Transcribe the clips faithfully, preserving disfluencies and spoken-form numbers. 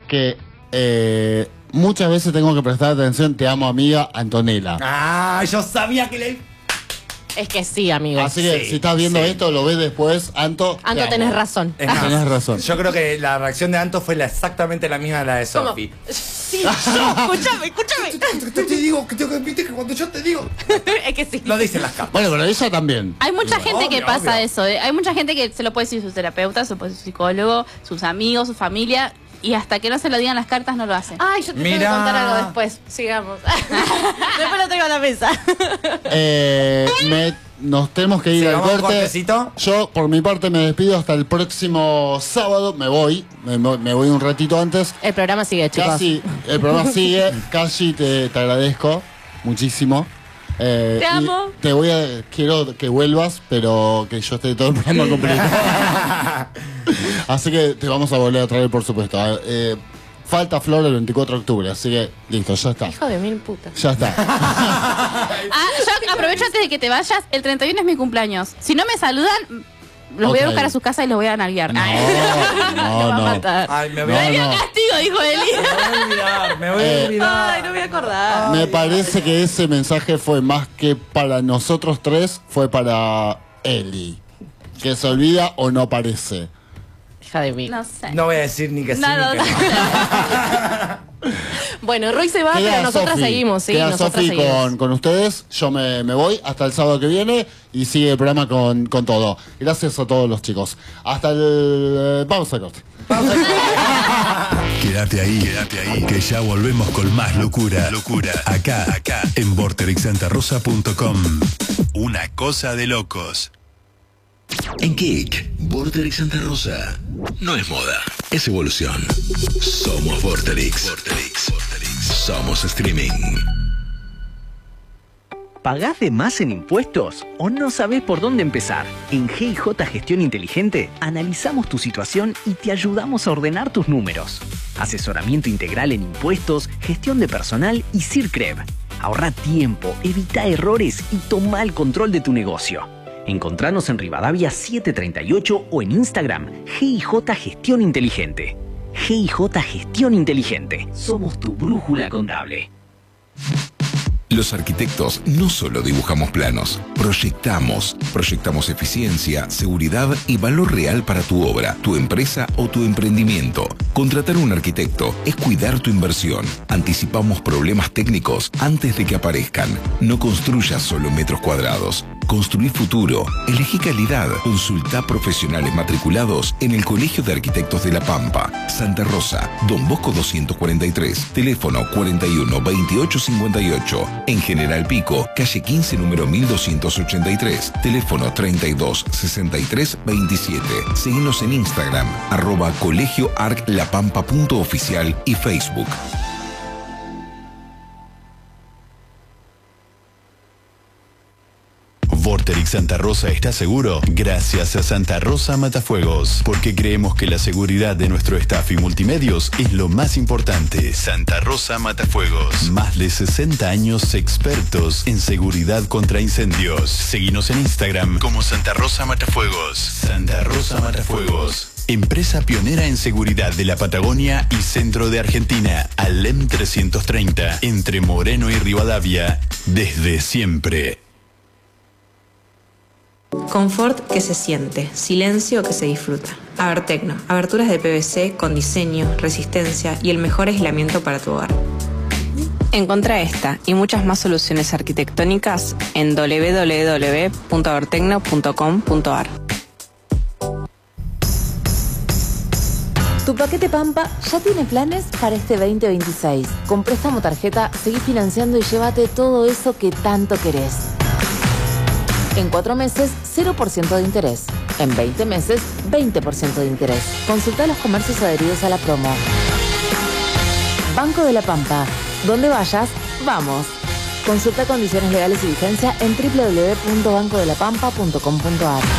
que eh, muchas veces tengo que prestar atención. Te amo, amiga Antonella. Ah, yo sabía que le... Es que sí, amigo. Así que Sí, si estás viendo sí. esto, lo ves después, Anto. Anto, te tenés amo. razón. Es más, Tenés razón. Yo creo que la reacción de Anto fue la, exactamente la misma de la de ¿Cómo? Sofi. Sí, yo, escúchame, escúchame. Te, te digo que tengo que viste que cuando yo te digo. Es que sí. Lo dicen las cartas. Bueno, pero ella también. Hay mucha gente Obvio, que pasa obvio. eso. ¿eh? Hay mucha gente que se lo puede decir su terapeuta, se lo puede decir su psicólogo, sus amigos, su familia. Y hasta que no se lo digan las cartas no lo hacen. Ay, yo te tengo que Mira. contar algo después. Sigamos. Después lo traigo a la mesa. Eh, me, nos tenemos que ir Sí, al vamos a un corte. cortecito. Yo, por mi parte, me despido hasta el próximo sábado. Me voy. Me, me voy un ratito antes. El programa sigue, chicos. Casi, el programa sigue. Casi te, te agradezco muchísimo. Eh, Te y amo. Te voy a. Quiero que vuelvas, pero que yo esté todo el programa completo. Así que te vamos a volver a traer, por supuesto. Eh, falta Flor el veinticuatro de octubre, así que listo, ya está. Hijo de mil putas. Ya está. Ah, yo aprovecho antes de que te vayas. El treinta y uno es mi cumpleaños. Si no me saludan, los voy a Ok. buscar a su casa y los voy a nalguear. No, Me no, va a no. matar. Ay, me voy No, a... Me dio no. castigo, dijo Eli. Me voy a olvidar, me voy a Eh, olvidar. Ay, no me voy a acordar. Me parece que ese mensaje fue más que para nosotros tres, fue para Eli. Que se olvida o no aparece. Hija de mí. No sé. No voy a decir ni que sí Nada, ni que no. Bueno, Roy se va, pero nosotros Sofi. seguimos, sí. Queda nosotros Sofi seguimos. con, con ustedes. Yo me, me voy hasta el sábado que viene y sigue el programa con, con todo. Gracias a todos los chicos. Hasta el. Vamos al corte. Quédate ahí, quédate ahí, que ya volvemos con más locura, locura, acá, acá, en vorterix santa rosa punto com. Una cosa de locos. En Kik, Vorterix Santa Rosa no es moda, es evolución. Somos Vorterix. Vorterix. Vorterix. Somos streaming. ¿Pagás de más en impuestos o no sabés por dónde empezar? En G I J Gestión Inteligente analizamos tu situación y te ayudamos a ordenar tus números. Asesoramiento integral en impuestos, gestión de personal y CIRCREV. Ahorra tiempo, evita errores y toma el control de tu negocio. Encontranos en Rivadavia setecientos treinta y ocho o en Instagram G I J Gestión Inteligente. G I J Gestión Inteligente. Somos tu brújula contable. Los arquitectos no solo dibujamos planos, proyectamos. Proyectamos eficiencia, seguridad y valor real para tu obra, tu empresa o tu emprendimiento. Contratar un arquitecto es cuidar tu inversión. Anticipamos problemas técnicos antes de que aparezcan. No construyas solo metros cuadrados. Construí futuro. Elegí calidad. Consulta profesionales matriculados en el Colegio de Arquitectos de La Pampa. Santa Rosa, Don Bosco doscientos cuarenta y tres. Teléfono cuarenta y uno, veintiocho cincuenta y ocho. En General Pico, calle quince, número mil doscientos ochenta y tres. Teléfono treinta y dos, sesenta y tres, veintisiete. Seguinos en Instagram, arroba colegio arc lapampa punto oficial y Facebook. Vorterix Santa Rosa está seguro gracias a Santa Rosa Matafuegos, porque creemos que la seguridad de nuestro staff y multimedios es lo más importante. Santa Rosa Matafuegos, más de sesenta años expertos en seguridad contra incendios. Seguinos en Instagram como Santa Rosa Matafuegos. Santa Rosa Matafuegos, empresa pionera en seguridad de la Patagonia y centro de Argentina. Alem trescientos treinta, entre Moreno y Rivadavia, desde siempre. Confort que se siente, silencio que se disfruta. Abertecno, aberturas de P V C con diseño, resistencia y el mejor aislamiento para tu hogar. Encontrá esta y muchas más soluciones arquitectónicas en doble u doble u doble u punto abertecno punto com punto a r. Tu paquete Pampa ya tiene planes para este veinte veintiséis. Con préstamo tarjeta, seguí financiando y llévate todo eso que tanto querés. En cuatro meses, cero por ciento de interés. En veinte meses, veinte por ciento de interés. Consulta los comercios adheridos a la promo. Banco de la Pampa. Donde vayas, vamos. Consulta condiciones legales y vigencia en doble u doble u doble u punto banco de la pampa punto com punto a r.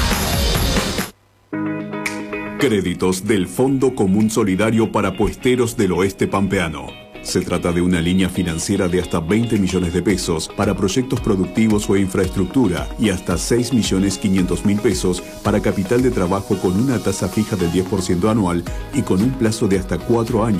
Créditos del Fondo Común Solidario para Puesteros del Oeste Pampeano. Se trata de una línea financiera de hasta veinte millones de pesos para proyectos productivos o infraestructura y hasta seis millones quinientos mil pesos para capital de trabajo con una tasa fija del diez por ciento anual y con un plazo de hasta cuatro años.